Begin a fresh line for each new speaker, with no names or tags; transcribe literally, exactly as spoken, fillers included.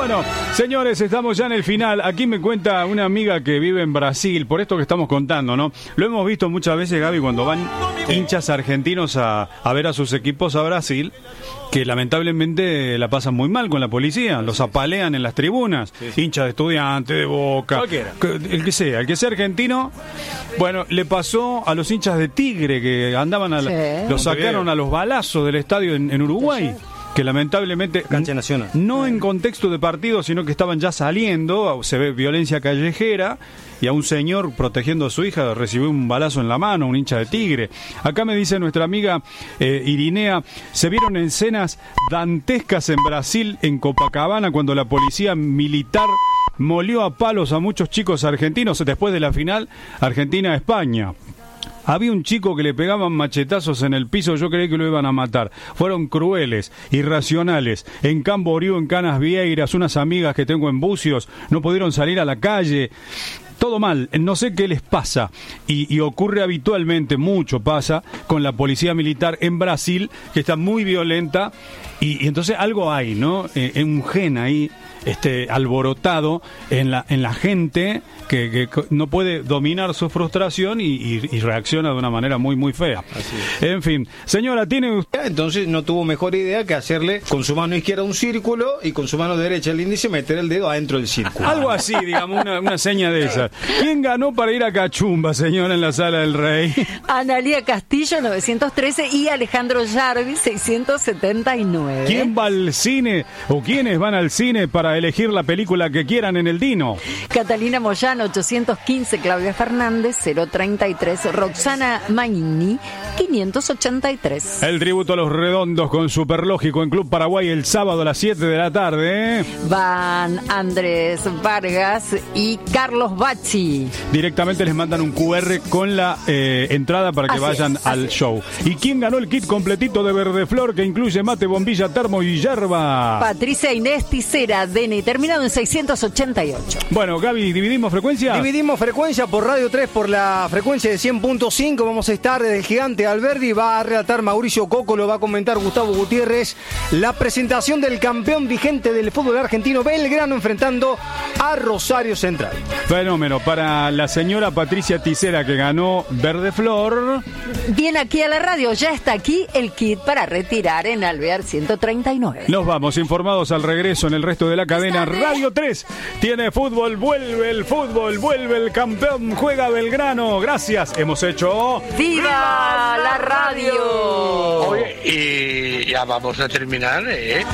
Bueno, señores, estamos ya en el final. Aquí me cuenta una amiga que vive en Brasil, por esto que estamos contando, ¿no? Lo hemos visto muchas veces, Gaby, cuando van hinchas argentinos a, a ver a sus equipos a Brasil, que lamentablemente la pasan muy mal con la policía, los apalean en las tribunas, sí, sí. Hinchas de Estudiantes, de Boca,
cualquiera,
el que sea, el que sea argentino. Bueno, le pasó a los hinchas de Tigre que andaban a la, sí. Los sacaron a los balazos del estadio en, en Uruguay. Sí. Que lamentablemente,
cancha nacional,
no en contexto de partido, sino que estaban ya saliendo, se ve violencia callejera, y a un señor protegiendo a su hija recibió un balazo en la mano, un hincha de Tigre. Acá me dice nuestra amiga eh, Irinea, se vieron escenas dantescas en Brasil, en Copacabana, cuando la policía militar molió a palos a muchos chicos argentinos después de la final Argentina-España. Había un chico que le pegaban machetazos en el piso, yo creí que lo iban a matar. Fueron crueles, irracionales. En Camboriú, en Canas Vieiras, unas amigas que tengo en Bucios no pudieron salir a la calle. Todo mal, no sé qué les pasa y, y ocurre habitualmente, mucho pasa con la policía militar en Brasil, que está muy violenta y, y entonces algo hay, ¿no? Eh, un gen ahí este, alborotado en la, en la gente que, que no puede dominar su frustración y, y, y reacciona de una manera muy, muy fea.
Así es.
En fin, señora, ¿tiene usted?
Entonces no tuvo mejor idea que hacerle con su mano izquierda un círculo y con su mano derecha el índice meter el dedo adentro del círculo.
Algo así, digamos, una, una seña de esa. ¿Quién ganó para ir a Cachumba, señora, en la Sala del Rey?
Analía Castillo, novecientos trece, y Alejandro Jarvis, seiscientos setenta y nueve.
¿Quién va al cine o quiénes van al cine para elegir la película que quieran en el Dino?
Catalina Moyano, ochocientos quince, Claudia Fernández, cero treinta y tres, Roxana Maini, quinientos ochenta y tres.
El tributo a los redondos con Superlógico en Club Paraguay el sábado a las siete de la tarde. ¿eh?
Van Andrés Vargas y Carlos Bacci.
Directamente les mandan un cu erre con la eh, entrada para que
así
vayan
es,
al show. ¿Y quién ganó el kit completito de Verdeflor que incluye mate, bombilla, termo y yerba?
Patricia Inés Ticera, D N I, terminado en seiscientos ochenta y ocho.
Bueno, Gaby, ¿dividimos frecuencia?
Dividimos frecuencia por Radio tres por la frecuencia de cien punto cinco. Vamos a estar desde el Gigante Alberdi. Va a relatar Mauricio Coco, lo va a comentar Gustavo Gutiérrez. La presentación del campeón vigente del fútbol argentino, Belgrano, enfrentando a Rosario Central.
Fenómeno. Para la señora Patricia Ticera, que ganó Verdeflor.
Viene aquí a la radio, ya está aquí el kit para retirar en Alvear ciento treinta y nueve.
Nos vamos informados al regreso en el resto de la cadena. Radio tres tiene fútbol, vuelve el fútbol, vuelve el campeón, juega Belgrano. Gracias, hemos hecho
¡Viva la radio!
Oye, y ya vamos a terminar, ¿eh?